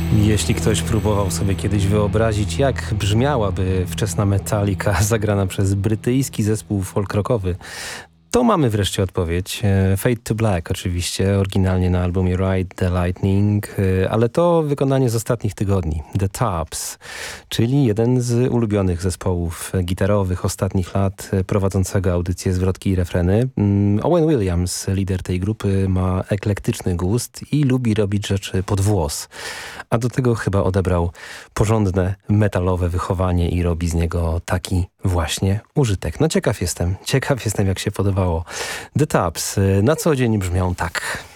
Jeśli ktoś próbował sobie kiedyś wyobrazić, jak brzmiałaby wczesna Metallica zagrana przez brytyjski zespół folk rockowy, to mamy wreszcie odpowiedź. Fade to Black oczywiście, oryginalnie na albumie Ride the Lightning, ale to wykonanie z ostatnich tygodni. The Tops, czyli jeden z ulubionych zespołów gitarowych ostatnich lat, prowadzącego audycję Zwrotki i refreny. Owen Williams, lider tej grupy, ma eklektyczny gust i lubi robić rzeczy pod włos. A do tego chyba odebrał porządne metalowe wychowanie i robi z niego taki właśnie użytek. No ciekaw jestem jak się podobało. The Tops na co dzień brzmią tak.